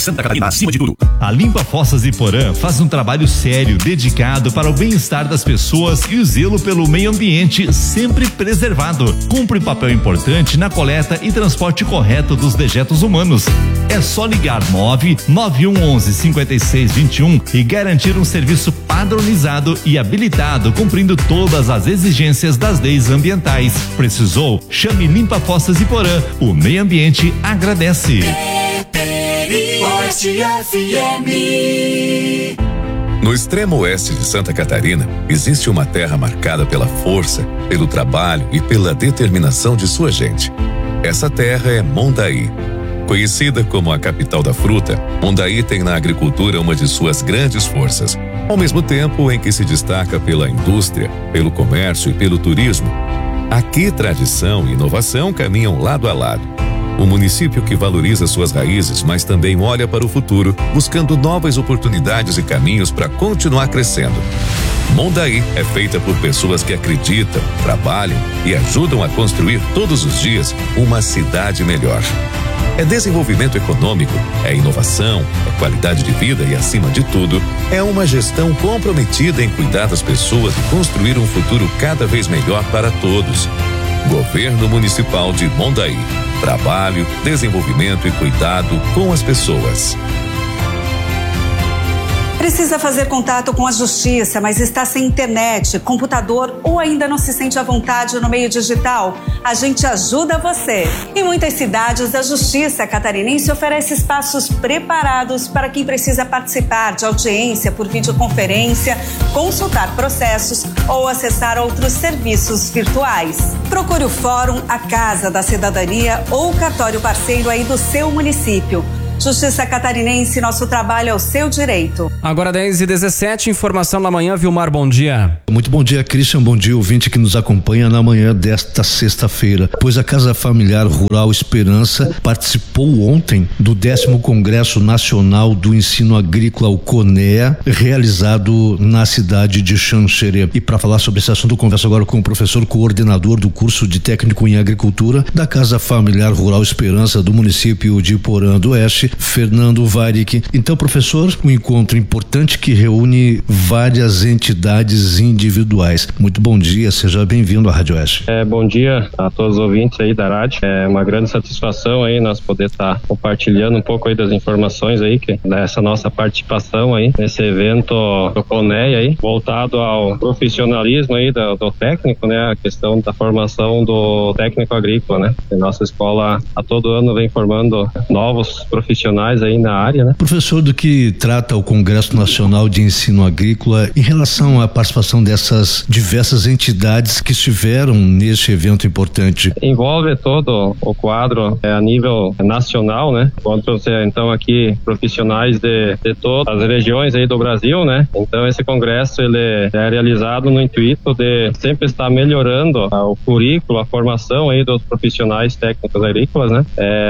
Santa Catarina, acima de tudo. A Limpa Fossas Iporã faz um trabalho sério, dedicado para o bem-estar das pessoas e o zelo pelo meio ambiente sempre preservado. Cumpre papel importante na coleta e transporte correto dos dejetos humanos. É só ligar 99111 5621 e garantir um serviço padronizado e habilitado, cumprindo todas as exigências das leis ambientais. Precisou? Chame Limpa Fossas Iporã. O meio ambiente agradece. No extremo oeste de Santa Catarina, existe uma terra marcada pela força, pelo trabalho e pela determinação de sua gente. Essa terra é Mondaí. Conhecida como a capital da fruta, Mondaí tem na agricultura uma de suas grandes forças, ao mesmo tempo em que se destaca pela indústria, pelo comércio e pelo turismo. Aqui, tradição e inovação caminham lado a lado. Um município que valoriza suas raízes, mas também olha para o futuro, buscando novas oportunidades e caminhos para continuar crescendo. Mondaí é feita por pessoas que acreditam, trabalham e ajudam a construir todos os dias uma cidade melhor. É desenvolvimento econômico, é inovação, é qualidade de vida e, acima de tudo, é uma gestão comprometida em cuidar das pessoas e construir um futuro cada vez melhor para todos. Governo Municipal de Mondaí. Trabalho, desenvolvimento e cuidado com as pessoas. Precisa fazer contato com a justiça, mas está sem internet, computador ou ainda não se sente à vontade no meio digital? A gente ajuda você. Em muitas cidades, a Justiça Catarinense oferece espaços preparados para quem precisa participar de audiência por videoconferência, consultar processos ou acessar outros serviços virtuais. Procure o Fórum, a Casa da Cidadania ou o cartório parceiro aí do seu município. Justiça Catarinense, nosso trabalho é o seu direito. Agora 10h17, informação na manhã, Vilmar, bom dia. Muito bom dia, Christian, bom dia, ouvinte que nos acompanha na manhã desta sexta-feira, pois a Casa Familiar Rural Esperança participou ontem do 10º Congresso Nacional do Ensino Agrícola, o CONEA, realizado na cidade de Xanxerê. E para falar sobre esse assunto, eu converso agora com o professor coordenador do curso de técnico em agricultura da Casa Familiar Rural Esperança do município de Iporã do Oeste, Fernando Varig. Então, professor, um encontro importante que reúne várias entidades individuais. Muito bom dia, seja bem-vindo à Rádio Oeste. Bom dia a todos os ouvintes aí da rádio. É uma grande satisfação aí nós poder estar compartilhando um pouco aí das informações aí, que dessa nossa participação aí nesse evento do CONEA aí, voltado ao profissionalismo aí do técnico, né, a questão da formação do técnico agrícola, né. A nossa escola a todo ano vem formando novos profissionais aí na área, né? Professor, do que trata o Congresso Nacional de Ensino Agrícola em relação à participação dessas diversas entidades que estiveram neste evento importante? Envolve todo o quadro a nível nacional, né? Encontram-se então aqui profissionais de todas as regiões aí do Brasil, né? Então esse congresso ele é realizado no intuito de sempre estar melhorando o currículo, a formação aí dos profissionais técnicos agrícolas, né?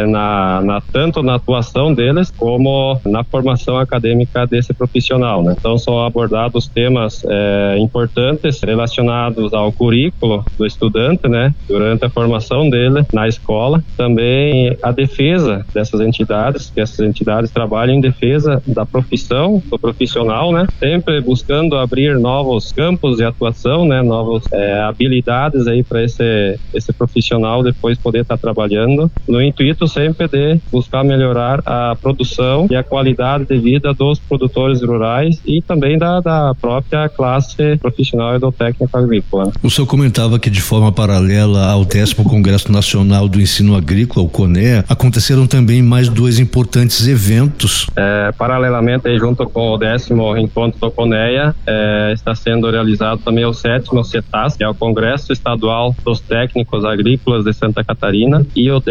Tanto na atuação deles como na formação acadêmica desse profissional, né? Então são abordados temas importantes relacionados ao currículo do estudante, né? Durante a formação dele na escola, também a defesa dessas entidades, que essas entidades trabalham em defesa da profissão do profissional, né? Sempre buscando abrir novos campos de atuação, né? Novas habilidades aí para esse profissional depois poder estar trabalhando no intuito sempre de buscar melhorar a produção e a qualidade de vida dos produtores rurais e também da própria classe profissional e do técnico agrícola. O senhor comentava que de forma paralela ao 10º Congresso Nacional do Ensino Agrícola, o CONEA, aconteceram também mais dois importantes eventos. Paralelamente, aí, junto com o 10º Encontro do CONEA, está sendo realizado também o 7º CETAS, que é o Congresso Estadual dos Técnicos Agrícolas de Santa Catarina, e o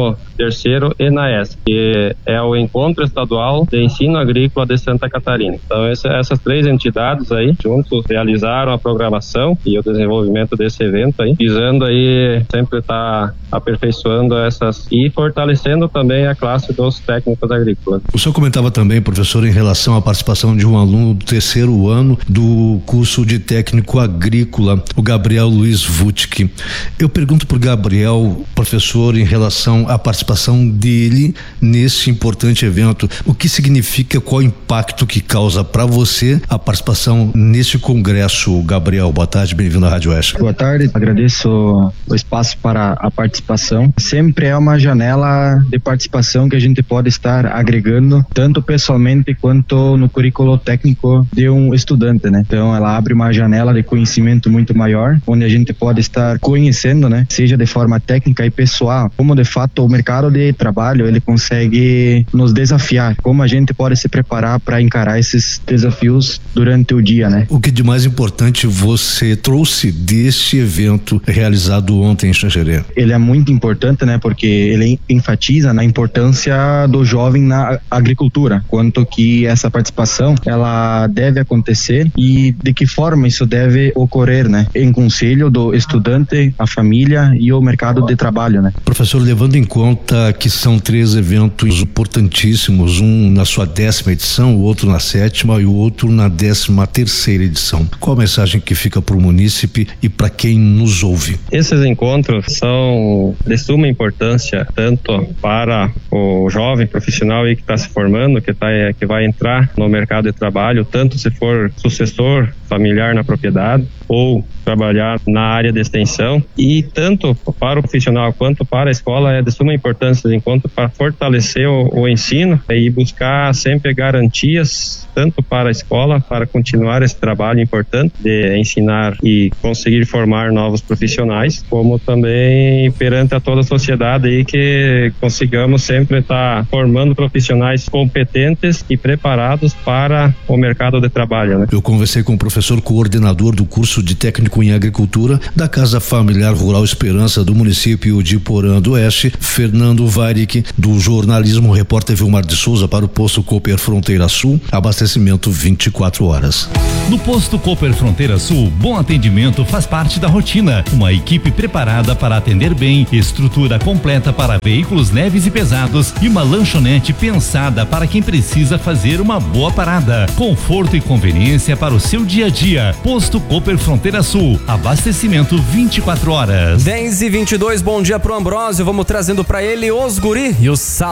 13º ENAES, que é o Encontro Estadual de Ensino Agrícola de Santa Catarina. Então essas três entidades aí juntos realizaram a programação e o desenvolvimento desse evento aí, visando aí sempre estar aperfeiçoando essas e fortalecendo também a classe dos técnicos agrícolas. O senhor comentava também, professor, em relação à participação de um aluno do 3º ano do curso de técnico agrícola, o Gabriel Luiz Vutke. Eu pergunto para o Gabriel, professor, em relação à participação dele nesse importante evento. O que significa, qual o impacto que causa para você a participação nesse congresso? Gabriel, boa tarde, bem-vindo à Rádio Oeste. Boa tarde, agradeço o espaço para a participação. Sempre é uma janela de participação que a gente pode estar agregando, tanto pessoalmente quanto no currículo técnico de um estudante, né? Então ela abre uma janela de conhecimento muito maior, onde a gente pode estar conhecendo, né? Seja de forma técnica e pessoal, como de fato o mercado de trabalho ele consegue nos desafiar, como a gente pode se preparar para encarar esses desafios durante o dia, né? O que de mais importante você trouxe deste evento realizado ontem em Xanxerê? Ele é muito importante, né? Porque ele enfatiza na importância do jovem na agricultura, quanto que essa participação ela deve acontecer e de que forma isso deve ocorrer, né? Em conselho do estudante, a família e o mercado de trabalho, né? Professor, levando em conta que são 3 eventos importantíssimos, um na sua 10ª edição, o outro na 7ª e o outro na 13ª edição. Qual a mensagem que fica para o munícipe e para quem nos ouve? Esses encontros são de suma importância tanto para o jovem profissional aí que está se formando, que vai entrar no mercado de trabalho, tanto se for sucessor familiar na propriedade ou trabalhar na área de extensão, e tanto para o profissional quanto para a escola é de suma importância enquanto para fortalecer o ensino e buscar sempre garantias tanto para a escola para continuar esse trabalho importante de ensinar e conseguir formar novos profissionais, como também perante a toda a sociedade aí que consigamos sempre estar formando profissionais competentes e preparados para o mercado de trabalho, né? Eu conversei com o professor coordenador do curso de técnico em agricultura da Casa Familiar Rural Esperança do município de Porã do Oeste, Fernando Varik, do jornalismo repórter Vilmar de Souza para o posto Cooper Fronteira Sul, abastecimento 24 horas. No posto Cooper Fronteira Sul, bom atendimento faz parte da rotina. Uma equipe preparada para atender bem, estrutura completa para veículos leves e pesados e uma lanchonete pensada para quem precisa fazer uma boa parada. Conforto e conveniência para o seu dia a dia. Posto Cooper Fronteira Sul, abastecimento 24 horas. 10h22, bom dia pro Ambrósio, vamos trazendo para ele os guri e os